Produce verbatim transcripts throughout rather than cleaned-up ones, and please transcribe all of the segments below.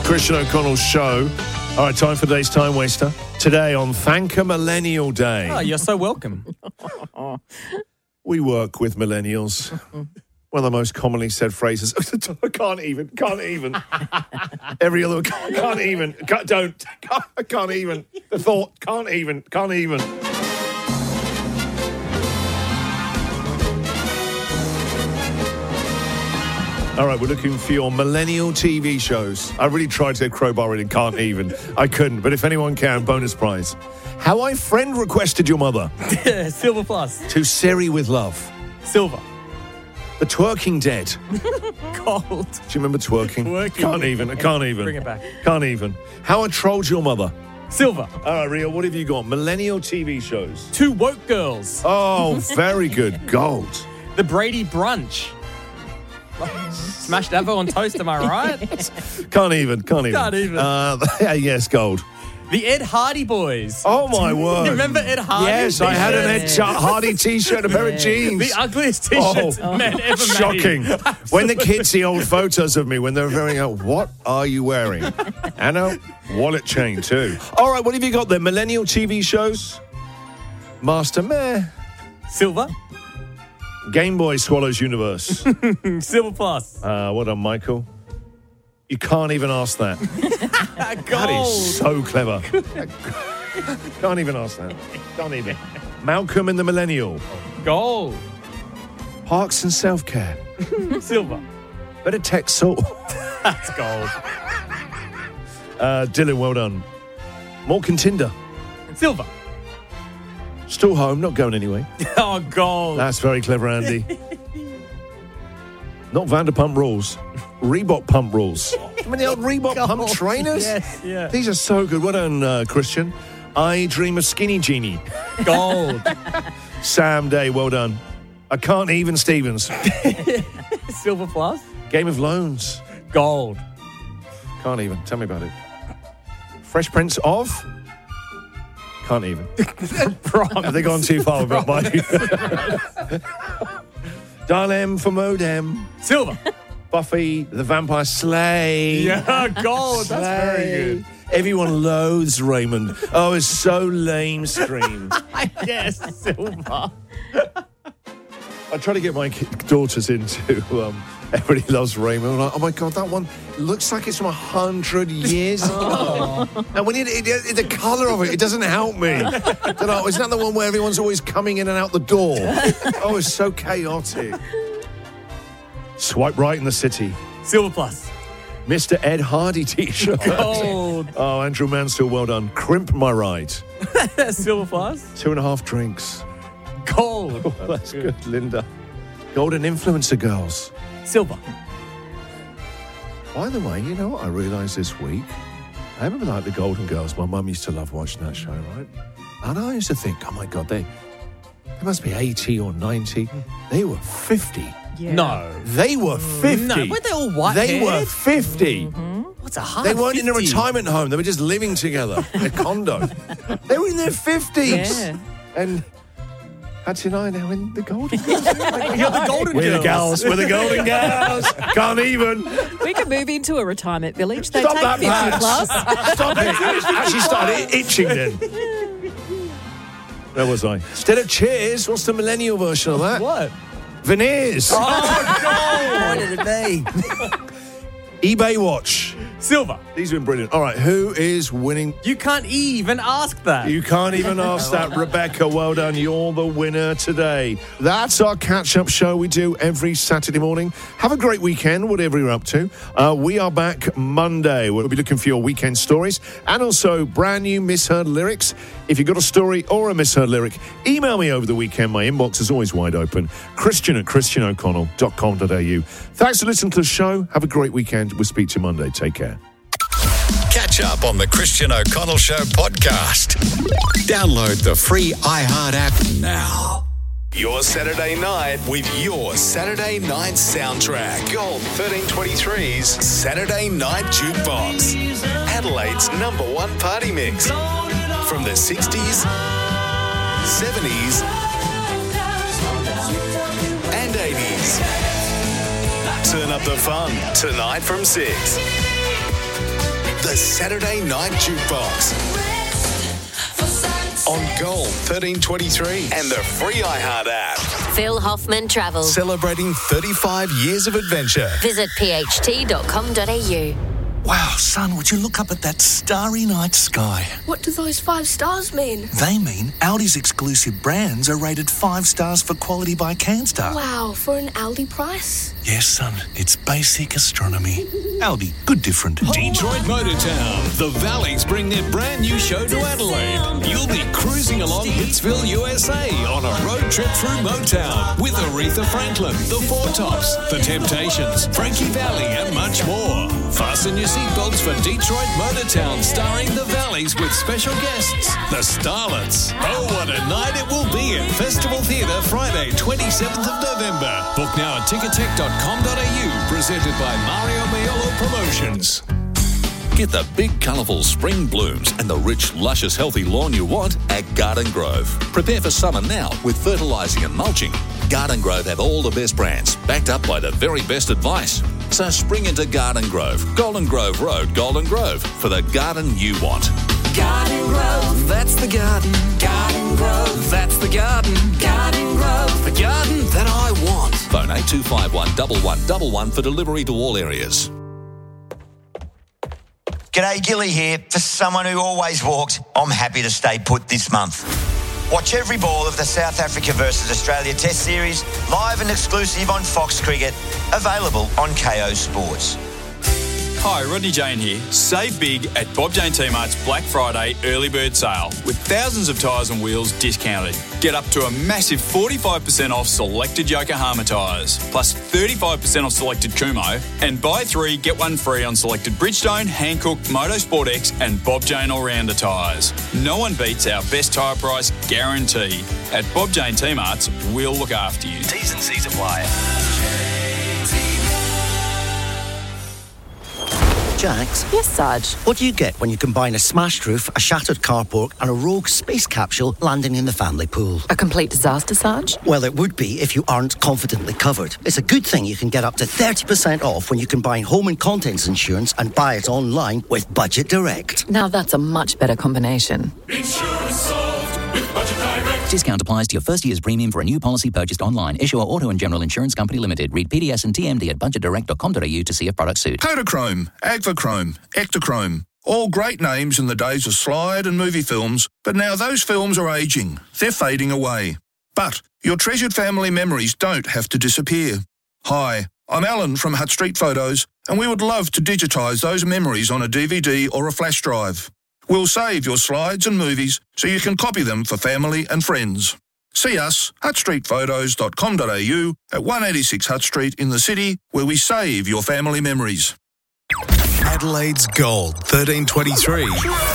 Christian O'Connell Show. All right, time for today's Time Waster. Today on Thank a Millennial Day. Oh, you're so welcome. We work with millennials. One of the most commonly said phrases. I can't even, can't even. Every other, can't, can't even, can't, don't, can't, I can't even. The thought, can't even, can't even. All right, we're looking for your millennial T V shows. I really tried to crowbar it and can't even. I couldn't, but if anyone can, bonus prize. How I friend requested your mother. Silver plus. To Siri with love. Silver. The Twerking Dead. Gold. Do you remember twerking? Twerking. Can't even. I can't even. Bring it back. Can't even. How I trolled your mother. Silver. All right, Ria, what have you got? Millennial T V shows. Two woke girls. Oh, very good. Gold. The Brady Brunch. Smashed Avo on toast, am I right? Can't even. Can't even. Can't even. Uh, yes, gold. The Ed Hardy Boys. Oh, my word. You remember Ed Hardy? Yes, I had an Ed Hardy T-shirt and a pair of jeans. The ugliest T-shirts Oh, men ever shocking. made. When the kids see old photos of me when they're wearing out, what are you wearing? And a wallet chain too. All right, what have you got there? Millennial T V shows? Master Meh. Silver. Game Boy Swallows Universe. Silver plus. Uh, well done, Michael. You can't even ask that. Gold. That is so clever. Can't even ask that. Can't even. Malcolm and the Millennial. Gold. Parks and Self-Care. Silver. Better Tech Salt. That's gold. Uh, Dylan, well done. More Tinder. Silver. Still home, not going anyway. Oh, gold. That's very clever, Andy. Not Vanderpump Rules. Reebok Pump Rules. I mean, the old Reebok Gold. Pump trainers? Yes, yeah. These are so good. Well done, uh, Christian. I Dream of Skinny Genie. Gold. Sam Day, well done. I Can't Even Stevens. Silver plus. Game of Loans. Gold. Can't even. Tell me about it. Fresh Prince of... Can't even. Have they gone too far with my... Dial M for Modem. Silver. Buffy the Vampire Slay. Yeah, gold. That's very good. Everyone loathes Raymond. Oh, it's so lamestream. Yes, silver. I try to get my ki- daughters into um, Everybody Loves Raymond. I'm like, oh my God, that one looks like it's from a hundred years ago. And when it, it, it, the colour of it, it doesn't help me. Don't know, isn't that the one where everyone's always coming in and out the door? Oh, it's so chaotic. Swipe Right in the City. Silver plus. Mister Ed Hardy T-shirt. Gold. Oh, Andrew Mansell, well done. Crimp My Ride. Silver plus. Two and a half drinks. Gold. Oh, that's good, Linda. Golden Influencer Girls. Silver. By the way, you know what I realised this week? I remember like the Golden Girls. My mum used to love watching that show, right? And I used to think, oh my God, they, they must be eighty or ninety. They were fifty. Yeah. No. They were fifty. No, weren't they all white They were haired? fifty. Mm-hmm. What's a hard They weren't in a fifty? retirement home. They were just living together in a condo. They were in their fifties. Yeah. And Patsy and I now in the Golden Girls. You're the Golden We're the Girls. girls. We're the Golden Girls. Can't even. We could move into a retirement village. They Stop take that, fifty Pat. plus. Stop it. Actually started itching then. Where was I? Instead of Cheers, what's the millennial version of that? What? Veneers. Oh, What did it be? eBay Watch. Silver. These have been brilliant. All right, who is winning? You can't even ask that. You can't even ask that, Rebecca. Well done. You're the winner today. That's our catch-up show we do every Saturday morning. Have a great weekend, whatever you're up to. Uh, we are back Monday. We'll be looking for your weekend stories and also brand new misheard lyrics. If you've got a story or a misheard lyric, email me over the weekend. My inbox is always wide open. Christian at christian o'connell dot com dot a u. Thanks for listening to the show. Have a great weekend. We'll speak to you Monday. Take care. Catch up on the Christian O'Connell Show podcast. Download the free iHeart app now. Your Saturday night with your Saturday night soundtrack. Gold thirteen twenty-three's Saturday Night Jukebox. Adelaide's number one party mix. From the sixties, seventies, and eighties. Turn up the fun tonight from six. The Saturday Night Jukebox. On Gold thirteen twenty-three and the free iHeart app. Phil Hoffman Travel. Celebrating thirty-five years of adventure. Visit p h t dot com dot a u. Wow, son, would you look up at that starry night sky? What do those five stars mean? They mean Audi's exclusive brands are rated five stars for quality by CanStar. Wow, for an Aldi price? Yes, son, it's basic astronomy. Aldi, good different. Detroit Motortown. The Valleys bring their brand new show to Adelaide. You'll be cruising along Hitsville, U S A on a road trip through Motown with Aretha Franklin, The Four Tops, The Temptations, Frankie Valli and much more. Fasten your seatbelts for Detroit Motortown, starring The Valleys with special guests, The Starlets. Oh, what a night it will be at Festival Theatre Friday, twenty-seventh of November. Book now at ticketek dot com dot a u, presented by Mario Maiolo Promotions. Get the big, colourful spring blooms and the rich, luscious, healthy lawn you want at Garden Grove. Prepare for summer now with fertilising and mulching. Garden Grove have all the best brands, backed up by the very best advice. So spring into Garden Grove, Golden Grove Road, Golden Grove, for the garden you want. Garden Grove, that's the garden. Garden Grove, that's the garden. Garden Grove, the garden that I want. Phone eight two five one, one one one one for delivery to all areas. G'day, Gilly here. For someone who always walked, I'm happy to stay put this month. Watch every ball of the South Africa versus Australia Test Series live and exclusive on Fox Cricket, available on K O Sports. Hi, Rodney Jane here. Save big at Bob Jane T-Mart's Black Friday early bird sale with thousands of tyres and wheels discounted. Get up to a massive forty-five percent off selected Yokohama tyres, plus thirty-five percent off selected Kumo, and buy three, get one free on selected Bridgestone, Hankook, Motorsport X and Bob Jane All-Rounder tyres. No one beats our best tyre price guarantee. At Bob Jane T-Mart's, we'll look after you. T's and C's apply. Jax? Yes, Sarge. What do you get when you combine a smashed roof, a shattered carport and a rogue space capsule landing in the family pool? A complete disaster, Sarge? Well, it would be if you aren't confidently covered. It's a good thing you can get up to thirty percent off when you combine home and contents insurance and buy it online with Budget Direct. Now that's a much better combination. Insurance solved with Budget Direct. Discount applies to your first year's premium for a new policy purchased online. Issuer Auto and General Insurance Company Limited. Read P D S and T M D at budget direct dot com dot a u to see if products suit. Kodachrome, Agvachrome, Ectochrome. All great names in the days of slide and movie films, but now those films are ageing. They're fading away. But your treasured family memories don't have to disappear. Hi, I'm Alan from Hutt Street Photos, and we would love to digitise those memories on a D V D or a flash drive. We'll save your slides and movies so you can copy them for family and friends. See us, hutt street photos dot com dot a u at one eighty-six Hutt Street in the city, where we save your family memories. Adelaide's Gold thirteen twenty-three.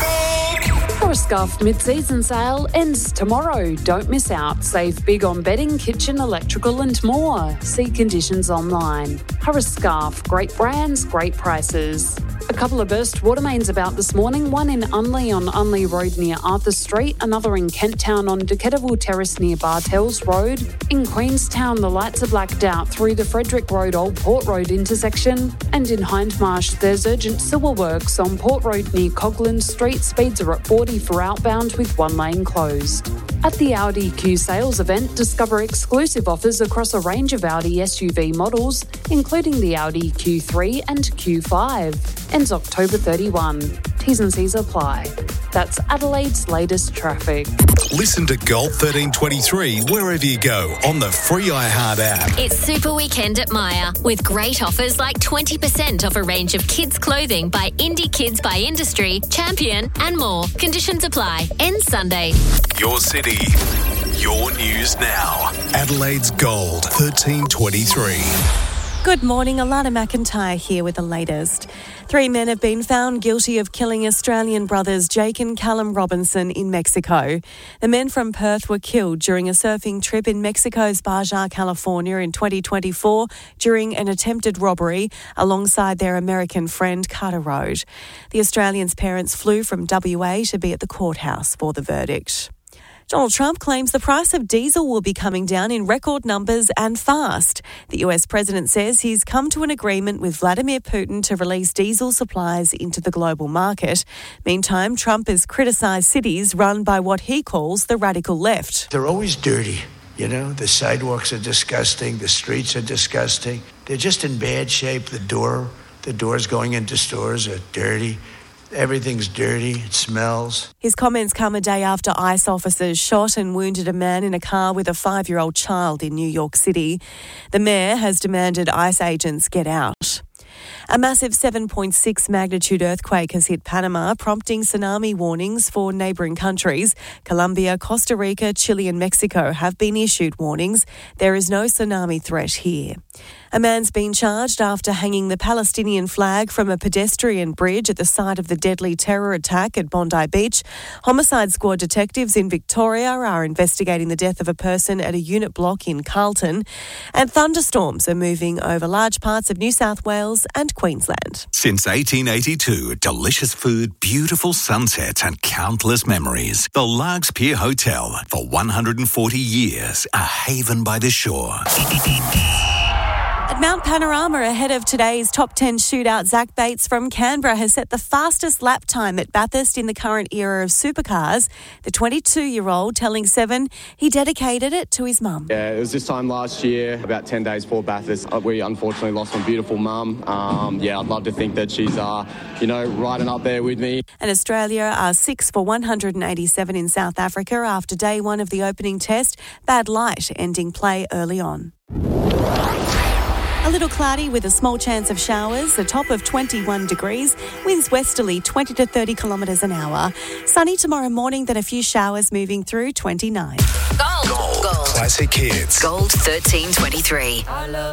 Horoscarf mid-season sale ends tomorrow. Don't miss out. Save big on bedding, kitchen, electrical and more. See conditions online. Horoscarf, great brands, great prices. A couple of burst water mains about this morning, one in Unley on Unley Road near Arthur Street, another in Kent Town on Decataville Terrace near Bartels Road. In Queenstown, the lights are blacked out through the Frederick Road Old Port Road intersection. And in Hindmarsh, there's urgent sewer works on Port Road near Coglan Street. Speeds are at forty for outbound with one lane closed. At the Audi Q sales event, discover exclusive offers across a range of Audi S U V models, including the Audi Q three and Q five. Ends October thirty-first. T's and C's apply. That's Adelaide's latest traffic. Listen to Gold thirteen twenty-three wherever you go on the free iHeart app. It's Super Weekend at Myer with great offers like twenty percent off a range of kids' clothing by Indie Kids by Industry, Champion and more. Conditions apply. Ends Sunday. Your city, your news now. Adelaide's Gold thirteen twenty-three. Good morning, Alana McIntyre here with the latest. Three men have been found guilty of killing Australian brothers Jake and Callum Robinson in Mexico. The men from Perth were killed during a surfing trip in Mexico's Baja, California in twenty twenty-four during an attempted robbery alongside their American friend Carter Road. The Australians' parents flew from W A to be at the courthouse for the verdict. Donald Trump claims the price of diesel will be coming down in record numbers and fast. The U S president says he's come to an agreement with Vladimir Putin to release diesel supplies into the global market. Meantime, Trump has criticised cities run by what he calls the radical left. They're always dirty. You know, the sidewalks are disgusting. The streets are disgusting. They're just in bad shape. The door, the doors going into stores are dirty. Everything's dirty. It smells. His comments come a day after ICE officers shot and wounded a man in a car with a five-year-old child in New York City. The mayor has demanded ICE agents get out. A massive seven point six magnitude earthquake has hit Panama, prompting tsunami warnings for neighbouring countries. Colombia, Costa Rica, Chile and Mexico have been issued warnings. There is no tsunami threat here. A man's been charged after hanging the Palestinian flag from a pedestrian bridge at the site of the deadly terror attack at Bondi Beach. Homicide Squad detectives in Victoria are investigating the death of a person at a unit block in Carlton. And thunderstorms are moving over large parts of New South Wales and Queensland. Since eighteen eighty-two, delicious food, beautiful sunsets and countless memories. The Largs Pier Hotel, for one hundred forty years, a haven by the shore. At Mount Panorama, ahead of today's top ten shootout, Zach Bates from Canberra has set the fastest lap time at Bathurst in the current era of supercars. The twenty-two-year-old telling Seven he dedicated it to his mum. Yeah, it was this time last year, about ten days before Bathurst. We unfortunately lost my beautiful mum. Um, yeah, I'd love to think that she's, uh, you know, riding up there with me. And Australia are six for one hundred eighty-seven in South Africa after day one of the opening test. Bad light ending play early on. A little cloudy with a small chance of showers, a top of twenty-one degrees, winds westerly twenty to thirty kilometres an hour. Sunny tomorrow morning, then a few showers moving through twenty-nine. Gold. Gold. Gold. Classic Hits. Gold thirteen twenty-three.